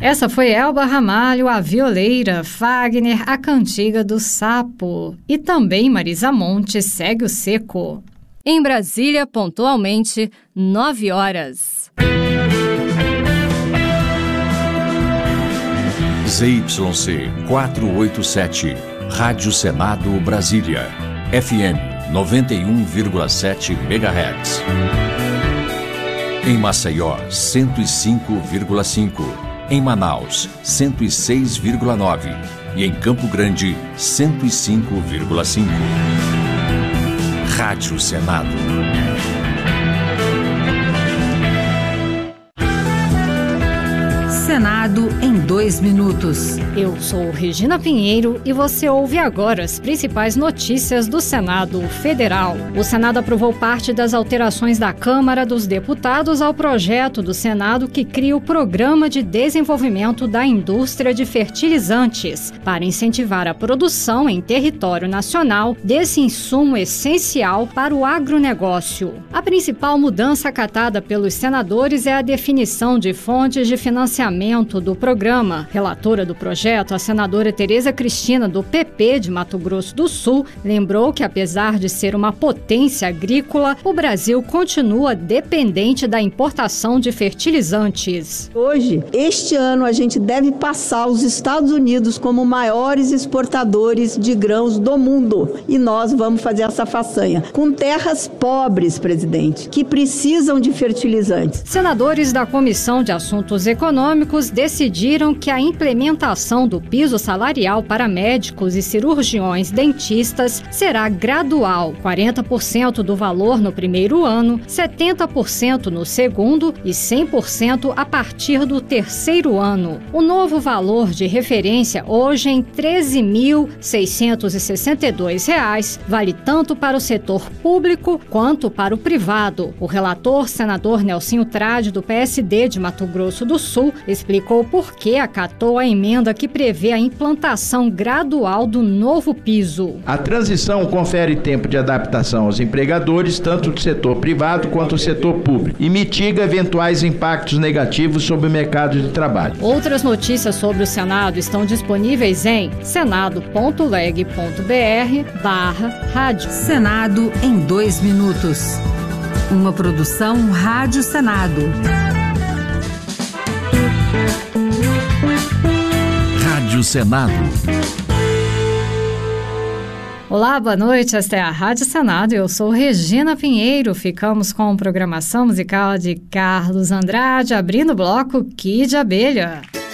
Essa foi Elba Ramalho, a Violeira, Fagner, a Cantiga do Sapo. E também Marisa Monte, Segue o Seco. Em Brasília, pontualmente, 9 horas. ZYC 487, Rádio Senado Brasília, FM 91,7 MHz. Em Maceió, 105,5. Em Manaus, 106,9. E em Campo Grande, 105,5. Rádio Senado. Senado em 2 minutos. Eu sou Regina Pinheiro e você ouve agora as principais notícias do Senado Federal. O Senado aprovou parte das alterações da Câmara dos Deputados ao projeto do Senado que cria o Programa de Desenvolvimento da Indústria de Fertilizantes para incentivar a produção em território nacional desse insumo essencial para o agronegócio. A principal mudança acatada pelos senadores é a definição de fontes de financiamento do programa. Relatora do projeto, a senadora Tereza Cristina, do PP de Mato Grosso do Sul, lembrou que, apesar de ser uma potência agrícola, o Brasil continua dependente da importação de fertilizantes. Hoje, este ano, a gente deve passar os Estados Unidos como maiores exportadores de grãos do mundo. E nós vamos fazer essa façanha. Com terras pobres, presidente, que precisam de fertilizantes. Senadores da Comissão de Assuntos Econômicos decidiram que a implementação do piso salarial para médicos e cirurgiões dentistas será gradual, 40% do valor no primeiro ano, 70% no segundo e 100% a partir do terceiro ano. O novo valor de referência, hoje em R$ 13.662, vale tanto para o setor público quanto para o privado. O relator, senador Nelsinho Trade, do PSD de Mato Grosso do Sul, explicou por que acatou a emenda que prevê a implantação gradual do novo piso. A transição confere tempo de adaptação aos empregadores, tanto do setor privado quanto do setor público, e mitiga eventuais impactos negativos sobre o mercado de trabalho. Outras notícias sobre o Senado estão disponíveis em senado.leg.br/rádio. Senado em 2 minutos. Uma produção Rádio Senado. Rádio Senado. Olá, boa noite. Esta é a Rádio Senado. Eu sou Regina Pinheiro. Ficamos com programação musical de Carlos Andrade, abrindo o bloco Kid Abelha.